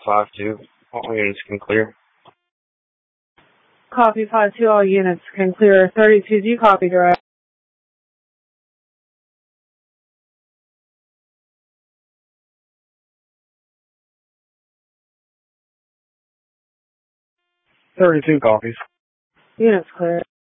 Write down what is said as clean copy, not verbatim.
5-2. All units can clear. Copy 5-2, all units can clear. 32G, copy direct. .32 copies. Units clear.